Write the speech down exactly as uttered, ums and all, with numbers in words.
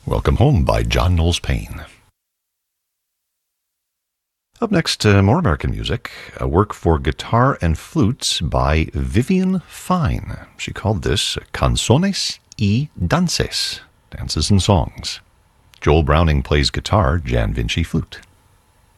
Welcome Home by John Knowles Payne. Up next, uh, more American music, a work for guitar and flutes by Vivian Fine. She called this Canzones y Dances, Dances and Songs. Joel Browning plays guitar, Jan Vinci flute.